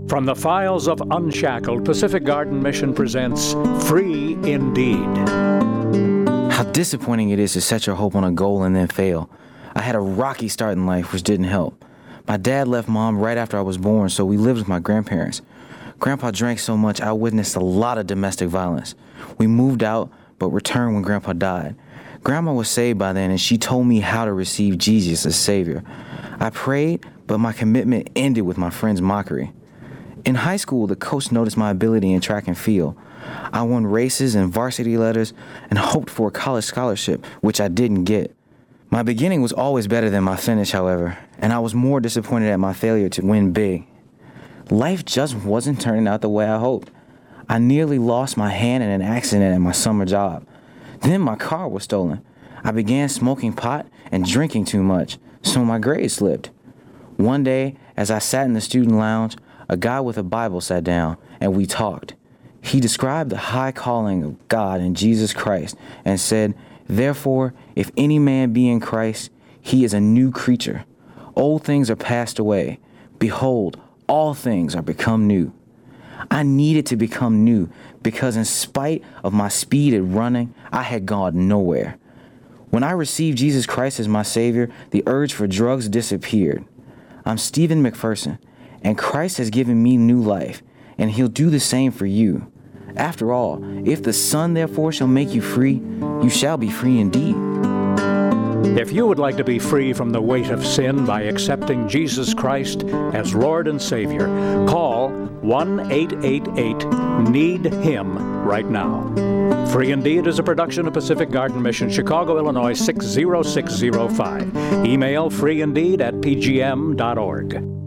From the files of Unshackled, Pacific Garden Mission presents Free Indeed. How disappointing it is to set your hope on a goal and then fail. I had a rocky start in life, which didn't help. My dad left Mom right after I was born, so we lived with my grandparents. Grandpa drank so much, I witnessed a lot of domestic violence. We moved out, but returned when Grandpa died. Grandma was saved by then, and she told me how to receive Jesus as Savior. I prayed, but my commitment ended with my friend's mockery. In high school, the coach noticed my ability in track and field. I won races and varsity letters and hoped for a college scholarship, which I didn't get. My beginning was always better than my finish, however, and I was more disappointed at my failure to win big. Life just wasn't turning out the way I hoped. I nearly lost my hand in an accident at my summer job. Then my car was stolen. I began smoking pot and drinking too much, so my grades slipped. One day, as I sat in the student lounge, a guy with a Bible sat down, and we talked. He described the high calling of God in Jesus Christ and said, "Therefore, if any man be in Christ, he is a new creature. Old things are passed away. Behold, all things are become new." I needed to become new because in spite of my speed at running, I had gone nowhere. When I received Jesus Christ as my Savior, the urge for drugs disappeared. I'm Stephen McPherson, and Christ has given me new life, and He'll do the same for you. After all, if the Son therefore shall make you free, you shall be free indeed. If you would like to be free from the weight of sin by accepting Jesus Christ as Lord and Savior, call 1-888-NEED-HIM right now. Free Indeed is a production of Pacific Garden Mission, Chicago, Illinois 60605. Email freeindeed@pgm.org.